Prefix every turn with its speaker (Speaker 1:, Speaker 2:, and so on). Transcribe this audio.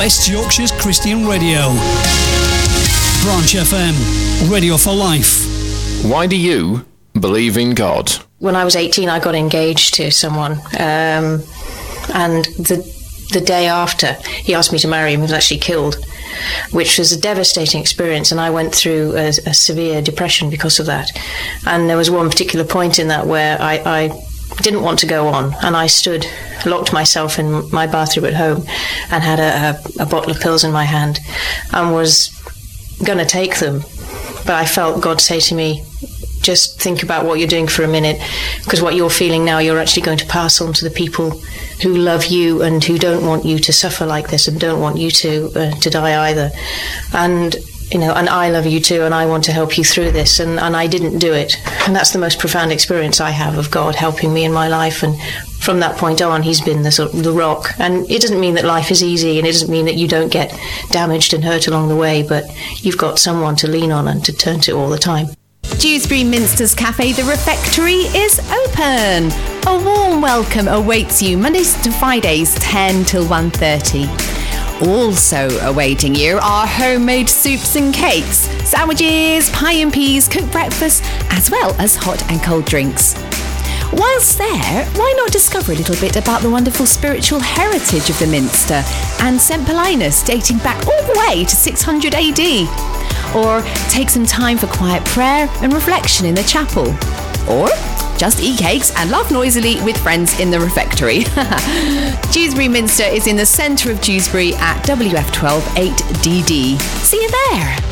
Speaker 1: West Yorkshire's Christian radio. Branch FM, radio for life.
Speaker 2: Why do you believe in God?
Speaker 3: When I was 18, I got engaged to someone, and the day after, he asked me to marry him. He was actually killed, which was a devastating experience, and I went through a severe depression because of that. And there was one particular point in that where I didn't want to go on, and I locked myself in my bathroom at home and had a bottle of pills in my hand and was going to take them. But I felt God say to me, just think about what you're doing for a minute, because what you're feeling now, you're actually going to pass on to the people who love you and who don't want you to suffer like this and don't want you to die either. And and I love you too, and I want to help you through this. And I didn't do it. And that's the most profound experience I have of God helping me in my life. And from that point on, he's been the rock. And it doesn't mean that life is easy, and it doesn't mean that you don't get damaged and hurt along the way, but you've got someone to lean on and to turn to all the time.
Speaker 4: Dewsbury Minster's Cafe, The Refectory, is open. A warm welcome awaits you Mondays to Fridays, 10 till 1:30. Also awaiting you are homemade soups and cakes, sandwiches, pie and peas, cooked breakfast, as well as hot and cold drinks. Whilst there, why not discover a little bit about the wonderful spiritual heritage of the Minster and St. Paulinus, dating back all the way to 600 AD? Or take some time for quiet prayer and reflection in the chapel? Or just eat cakes and laugh noisily with friends in the refectory. Dewsbury Minster is in the centre of Dewsbury at WF12 8DD. See you there.